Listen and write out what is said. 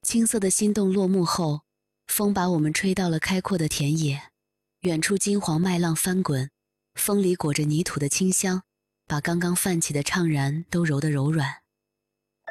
青涩的心动落幕后，风把我们吹到了开阔的田野，远处金黄麦浪翻滚，风里裹着泥土的清香，把刚刚泛起的怅然都揉得柔软。